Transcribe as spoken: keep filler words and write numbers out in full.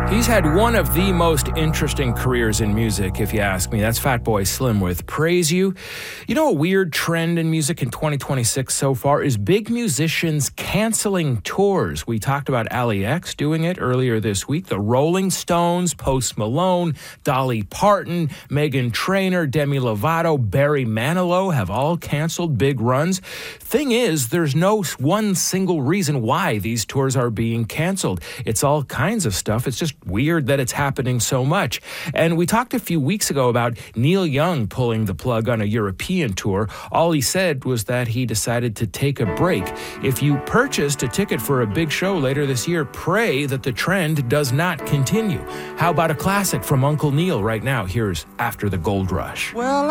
He's had one of the most interesting careers in music, if you ask me. That's Fatboy Slim with Praise You. You know, a weird trend in music in twenty twenty-six so far is big musicians canceling tours. We talked about Ali X doing it earlier this week. The Rolling Stones, Post Malone, Dolly Parton, Meghan Trainor, Demi Lovato, Barry Manilow have all canceled big runs. Thing is, there's no one single reason why these tours are being canceled. It's all kinds of stuff. It's just weird that it's happening so much. And we talked a few weeks ago about Neil Young pulling the plug on a European tour. All he said was that he decided to take a break. If you purchased a ticket for a big show later this year, pray that the trend does not continue. How about a classic from Uncle Neil right now? Here's After the Gold Rush. Well,